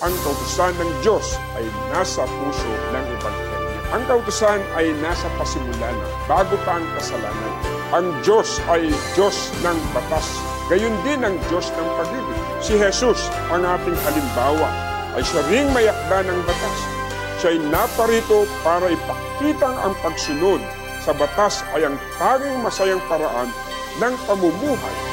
ang kautusan ng Diyos ay nasa puso ng Ebanghelyo. Ang kautusan ay nasa pasimula na, bago pa ang kasalanan. Ang Diyos ay Diyos ng batas. Gayon din ang Diyos ng pag-ibig. Si Jesus, ang ating halimbawa, ay siya ring may akda ng batas. Siya'y naparito para ipakitang ang pagsunod sa batas ay ang tanging masayang paraan ng pamumuhay